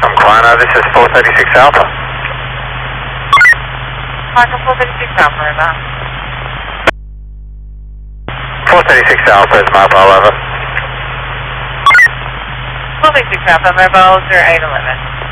Quina, this is 436 Alpha. Quantum 436 Alpha, over. 436 Alpha is mobile, over. 436 Alpha, mobile 0811.